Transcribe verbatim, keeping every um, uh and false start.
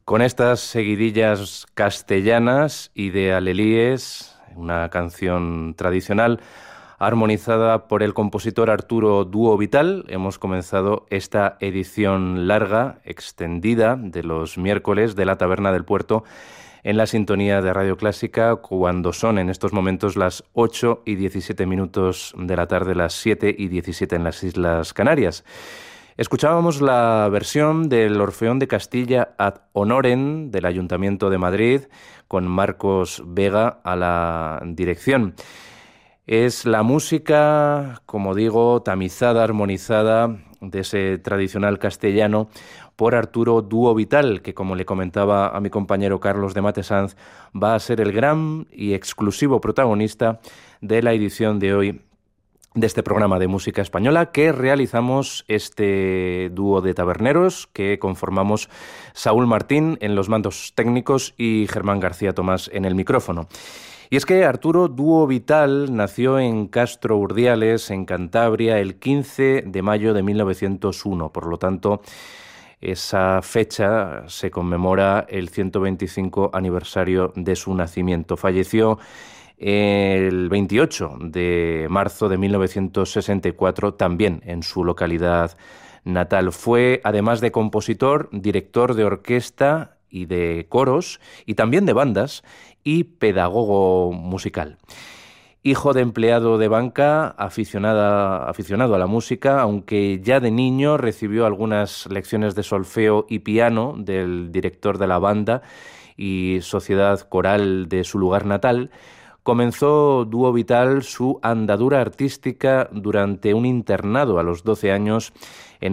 Con estas seguidillas castellanas y de alelíes, una canción tradicional armonizada por el compositor Arturo Dúo Vital, hemos comenzado esta edición larga, extendida, de los miércoles de la Taberna del Puerto en la sintonía de Radio Clásica, cuando son en estos momentos las ocho y diecisiete minutos de la tarde, las siete y diecisiete en las Islas Canarias. Escuchábamos la versión del Orfeón de Castilla ad honorem del Ayuntamiento de Madrid, con Marcos Vega a la dirección. Es la música, como digo, tamizada, armonizada, de ese tradicional castellano por Arturo Dúo Vital, que, como le comentaba a mi compañero Carlos de Matesanz, va a ser el gran y exclusivo protagonista de la edición de hoy de este programa de música española que realizamos este dúo de taberneros que conformamos Saúl Martín en los mandos técnicos y Germán García Tomás en el micrófono. Y es que Arturo Dúo Vital nació en Castro Urdiales, en Cantabria, el quince de mayo de mil novecientos uno. Por lo tanto, esa fecha se conmemora el ciento veinticinco aniversario de su nacimiento. Falleció el veintiocho de marzo de mil novecientos sesenta y cuatro, también en su localidad natal. Fue, además de compositor, director de orquesta y de coros, y también de bandas, y pedagogo musical. Hijo de empleado de banca, aficionada, aficionado a la música, aunque ya de niño recibió algunas lecciones de solfeo y piano del director de la banda y sociedad coral de su lugar natal. Comenzó Dúo Vital su andadura artística durante un internado a los doce años en